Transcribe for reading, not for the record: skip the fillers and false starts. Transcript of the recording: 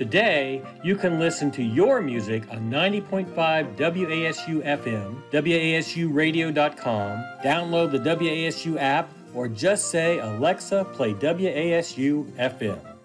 Today, you can listen to your music on 90.5 WASU FM, WASUradio.com, download the WASU app, or just say, Alexa, play WASU FM.